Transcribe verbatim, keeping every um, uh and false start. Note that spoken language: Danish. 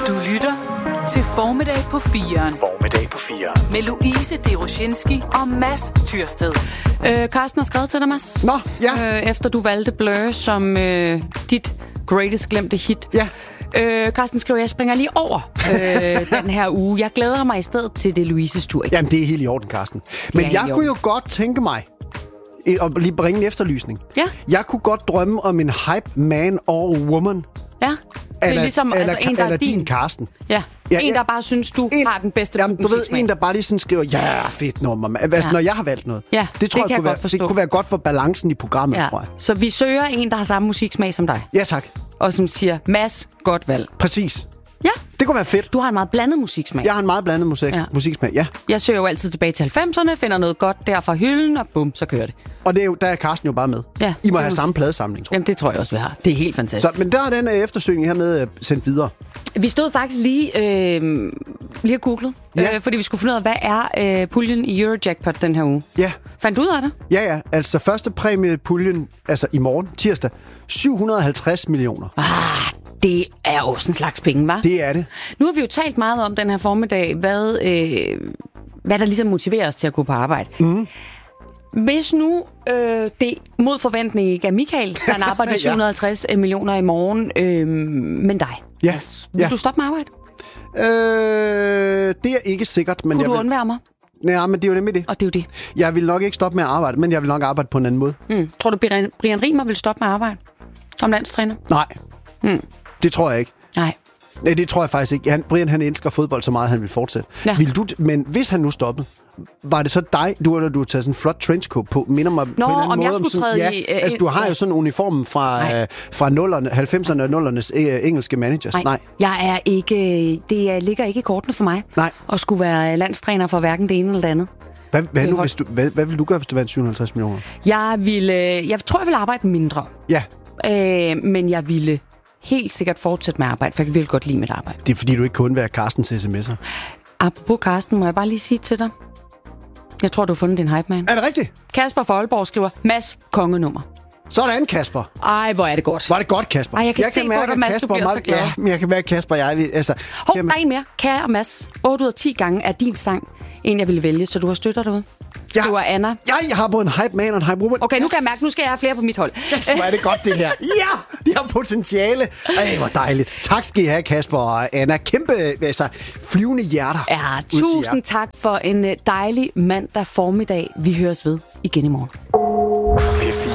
Du lytter til Formiddag på firen. Formiddag på firen. Med Louise Deroshinski og Mads Tyrsted. Øh, Carsten har skrevet til dig, Mads. Nå, ja. Øh, efter du valgte Blur som øh, dit greatest glemte hit. Ja. Øh, Carsten skriver, jeg springer lige over øh, den her uge. Jeg glæder mig i stedet til det Louises tur. Jamen, det er helt i orden, Carsten. Men Ja, jeg kunne jo godt tænke mig at lige bringe en efterlysning. Ja. Jeg kunne godt drømme om en hype man or woman. Ja. Det er Eller, ligesom eller, altså, en, der eller er din. din Carsten. Ja. Ja, En, ja. der bare synes, du En, har den bedste jamen, du ved, musiksmag. en, der bare lige sådan skriver, ja, fedt nummer. Altså, Ja. når jeg har valgt noget. Ja, det tror det jeg, kan jeg kunne, godt være, forstå. det kunne være godt for balancen i programmet, Ja. tror jeg. Så vi søger en, der har samme musiksmag som dig. Ja, tak. Og som siger, Mads, godt valg. Præcis. Ja. Det kunne være fedt. Du har en meget blandet musiksmag. Jeg har en meget blandet musik, Ja. ja. musiksmag, ja. Jeg søger jo altid tilbage til halvfemserne, finder noget godt der fra hylden, og bum, så kører det. Og det er jo, der er Carsten jo bare med. Ja. I må have samme pladesamling, tror jeg. Jamen, det tror jeg også, vi har. Det er helt fantastisk. Så, men der er den øh, eftersøgning her med øh, sendt videre. Vi stod faktisk lige, øh, lige og googlet, Ja. øh, fordi vi skulle finde ud af, hvad er øh, puljen i Eurojackpot den her uge. Ja. Fandt du ud af det? Ja, ja. Altså første præmiepuljen, altså i morgen, tirsdag, syv hundrede og halvtreds millioner. Ah, det er også en slags penge, hva'? Det er det. Nu har vi jo talt meget om den her formiddag, hvad, øh, hvad der ligesom motiverer os til at gå på arbejde. Mm. Hvis nu øh, det mod forventning ikke er Michael, der arbejder Ja. syv hundrede og halvtreds millioner i morgen, øh, men dig. Ja. Yes. Vil Ja. du stoppe med arbejde? Øh, det er ikke sikkert, men Kunne jeg du vil... undvære mig? Nej, men det er jo nemlig det. Og det er jo det. Jeg vil nok ikke stoppe med at arbejde, men jeg vil nok arbejde på en anden måde. Mm. Tror du, Brian, Brian Riemer vil stoppe med at arbejde som landstræner? Nej, Mm. det tror jeg ikke. Nej. Nej, det tror jeg faktisk ikke. Han, Brian, han elsker fodbold så meget, at han vil fortsætte. Ja. Vil du, men hvis han nu stoppede, var det så dig, du har du taget sådan en flot trenchcoat på, minder mig Nå, på en eller anden om måde jeg skulle sådan, træde ja, i, øh, altså du har ja. jo sådan en uniform fra, øh, fra nullerne, halvfemserne og nullernes øh, engelske managers. Nej. Nej. Jeg er ikke, det er- ligger ikke i kortene for mig Nej. at skulle være landstræner for hverken det ene eller det andet. Hvad, hvad, Det er nu, hold- hvis du, hvad, hvad vil du gøre, hvis du vandt syv hundrede og halvtreds millioner? Jeg, ville, jeg tror, jeg ville arbejde mindre, Ja, øh, men jeg ville helt sikkert fortsætte med at arbejde, for jeg kan virkelig godt lide mit arbejde. det er fordi, du ikke kunne være Carstens sms'er. Apropos Carsten, må jeg bare lige sige til dig, jeg tror, du har fundet din hype man. Er det rigtigt? Kasper fra Aalborg skriver, Mads, kongenummer. Sådan, Kasper. Ej, hvor er det godt. Var det godt, Kasper? Ej, jeg kan se på mærke, dig, at Mads, du Kasper bliver er så meget- glad. Ja, men jeg kan mærke, at Kasper og jeg... vi- Altså, Hov, jamen, der er en mere. Kære Mads, otte ud af ti gange er din sang en, jeg ville vælge, så du har støtter derude. Ja. Du er Anna. ja, jeg har både en hype man og en hype woman. Okay, nu kan jeg mærke, nu skal jeg have flere på mit hold. Yes, hvor er det godt, det her. Ja, de har potentiale. Ej, hvor dejligt. Tak skal I have, Kasper og Anna. Kæmpe, altså, flyvende hjerter. Ja, ud til jer. tusind tak for en øh, dejlig mandag formiddag. Vi høres ved igen i morgen. P fire.